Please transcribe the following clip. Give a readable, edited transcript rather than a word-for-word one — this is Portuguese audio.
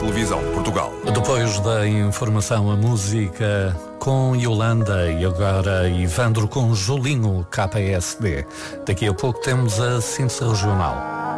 Televisão de Portugal. Depois da informação, a música com Yolanda e agora Ivandro com Julinho KSD. Daqui a pouco temos a Síntese Regional.